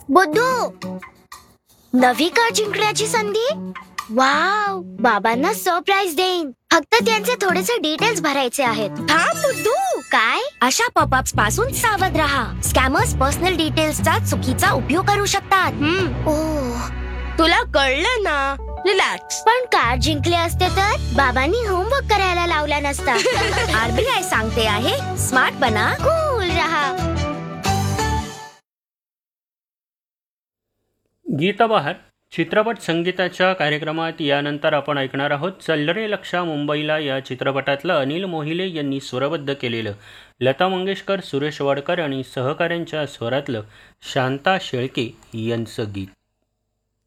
बुद्धू, नवी कार जिंकण्याची संधी. वाव, बाबांना सरप्राईज देईन. फक्त त्यांचे थोडेसे डिटेल्स भरायचे आहेत. थांब बुद्धू. काय? अशा पॉपअप्स पासून सावध राहा. स्कॅमर्स पर्सनल डिटेल्सचा चुकीचा उपयोग करू शकतात. ओह, तुला कळलं ना? रिलॅक्स. पण कार जिंकले असते तर बाबांनी होमवर्क करायला लावला नसता. आरबीआय सांगते आहे, स्मार्ट बना, कूल रहा. गीतबहार चित्रपट संगीताच्या कार्यक्रमात यानंतर आपण ऐकणार आहोत चल रे लक्षा मुंबईला या चित्रपटातलं अनिल मोहिले यांनी स्वरबद्ध केलेलं लता मंगेशकर, सुरेश वाडकर आणि सहकाऱ्यांच्या स्वरातलं शांता शेळके यांचं गीत.